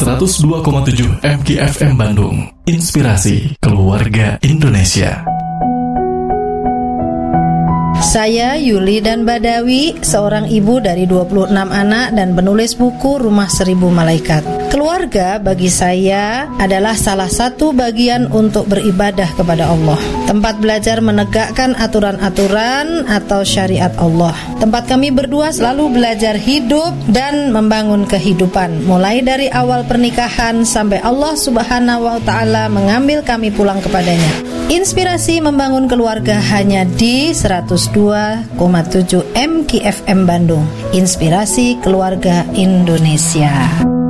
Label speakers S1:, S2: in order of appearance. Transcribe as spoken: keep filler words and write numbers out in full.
S1: seratus dua koma tujuh M K F M Bandung. Inspirasi keluarga Indonesia.
S2: Saya Yuli dan Badawi, seorang ibu dari dua puluh enam anak dan penulis buku Rumah Seribu Malaikat. Keluarga bagi saya adalah salah satu bagian untuk beribadah kepada Allah. Tempat belajar menegakkan aturan-aturan atau syariat Allah. Tempat kami berdua selalu belajar hidup dan membangun kehidupan, mulai dari awal pernikahan sampai Allah Subhanahu wa Ta'ala mengambil kami pulang kepadanya. Inspirasi membangun keluarga hanya di seratus dua koma tujuh M K F M Bandung. Inspirasi keluarga Indonesia.